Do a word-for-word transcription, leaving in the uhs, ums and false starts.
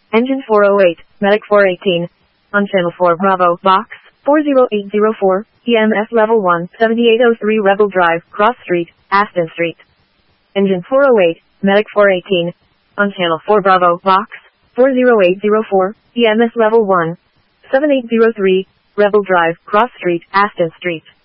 Engine four oh eight, Medic four eighteen. On channel four Bravo, box, four oh eight oh four, E M S level one, seventy-eight oh three Rebel Drive, Cross Street, Aston Street. Engine four oh eight, Medic four eighteen. On channel four Bravo, box, four oh eight oh four, E M S level one, seventy-eight oh three, Rebel Drive, Cross Street, Aston Street.